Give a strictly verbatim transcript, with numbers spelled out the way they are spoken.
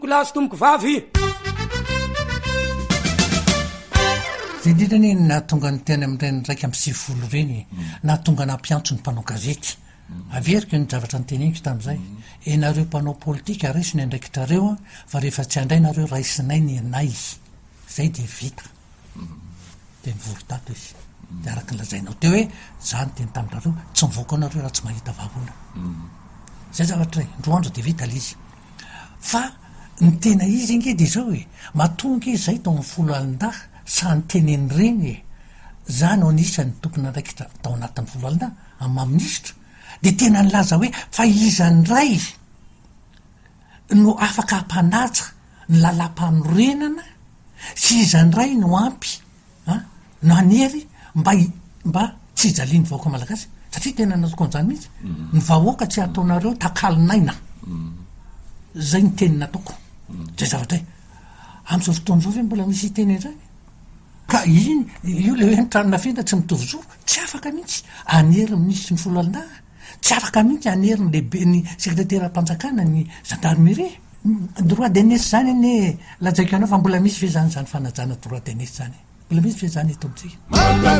kolasy tomoko vavy zay indrindrany nahatonga ny teny am'ireny ndraiky am'y sivifolo reny nahatonga nampiantso ny mpanao gazety averiko ny zavatra ny teniniko tam'izay enareo mpanao politika raisiny andraikitrareo fa rehefa tsy andray nareo raisinay ny anay zay de vita de mivorotato izy de araky nylazainao teo hoe zany teny taminareo tsy mivoaka anareo raha tsy mahita vavona zay zavatra ndroandro de vita lizy fa ny tena izy inge de zao hoe matonga izy zay tao am'ny folo alin-dah sany teneny reny zany o anisany tokony andraikitra tao anatin'ny folo alin-dah amy maministra de tena nylaza hoe fa izany ray no afaka hampanatsa ny lalam-panorenana sy izany ray no ampy a no anery mba mba tsy ijaliany vahoaka malagasy satria tena natoko an'izany mihitsy ny vahoaka tsy ataonareo takalinaina zay ny teny nataoko zay zavatray am'izao fotoan'izao ve mbola misy teny zany ka iny io le hoe nytranona fenta tsy mitovy zo tsy afaka mihitsy anery minisitry ny folo alin-dah tsy afaka mihitsy anery ny lehibe ny sekretera-mpanjakana ny gendarmerie droit de nesse zany ny lajaiko anao fa mbola misy fe zany zany fanajana droit de nesse zany mbola misy fe zany eto amitsika